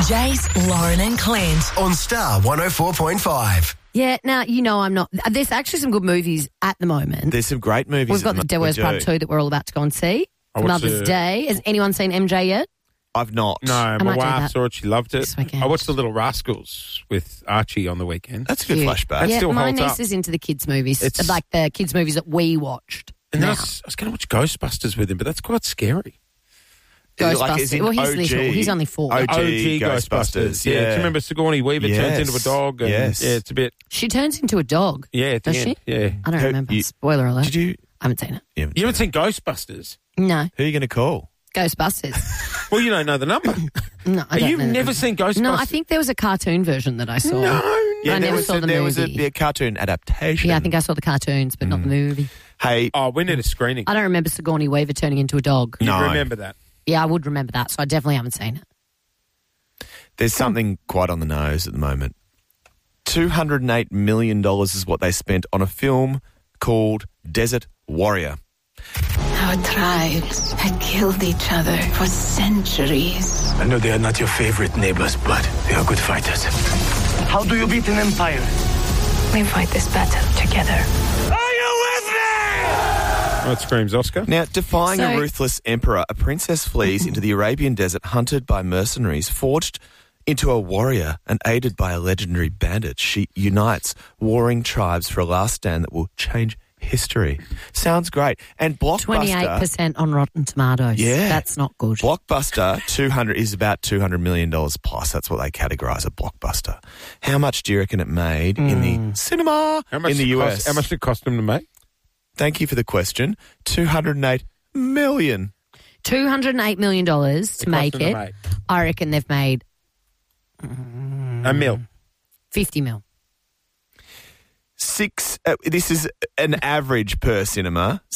Jace, Lauren and Clint on Star 104.5. Yeah, now, you know I'm not... There's actually some good movies at the moment. There's some great movies. We've got The Devil's Pub 2 that we're all about to go and see. Mother's Day. Has anyone seen MJ yet? I've not. No, my wife saw it. She loved it. This weekend. I watched The Little Rascals with Archie on the weekend. That's a good flashback. Yeah, still my holds niece up. is into the kids' movies. It's like the kids' movies that we watched. And then I now. was going to watch Ghostbusters with him, but that's quite scary. Ghostbusters. Like, well, he's little. He's only 4. OG Ghostbusters. Yeah. Do you remember Sigourney Weaver turns into a dog? And, Yes. Yeah, it's a bit... She turns into a dog. Yeah, at the Does end. she? Yeah. I don't remember. Spoiler alert. Did you? I haven't seen it. You You haven't seen Ghostbusters? No. Who are you going to call? Ghostbusters. Well, you don't know the number. No, I don't You've know the never number. seen Ghostbusters? No, I think there was a cartoon version that I saw. Yeah, I never saw the there movie. was a cartoon adaptation. Yeah, I think I saw the cartoons, but not the movie. Hey, Oh, we need a screening. I don't remember Sigourney Weaver turning into a dog. You No. remember that? Yeah, I would remember that, so I definitely haven't seen it. there's something quite on the nose at the moment. $208 million is what they spent on a film called Desert Warrior. Our tribes had killed each other for centuries. I know they are not your favorite neighbors, but they are good fighters. How do you beat an empire? We fight this battle together. Are you with me? Oh, it screams Oscar. Now, defying a So- ruthless emperor, a princess flees into the Arabian desert hunted by mercenaries, forged into a warrior and aided by a legendary bandit. She unites warring tribes for a last stand that will change history. Sounds great. And Blockbuster... 28% on Rotten Tomatoes. Yeah. That's not good. Blockbuster 200 is about $200 million plus. That's what they categorise a blockbuster. How much do you reckon it made in the cinema How much in the did it US? cost- How much did it cost them to make? Thank you for the question. $208 million. $208 million to make them it. to make. I reckon they've made A mil. 50 mil. This is an average per cinema.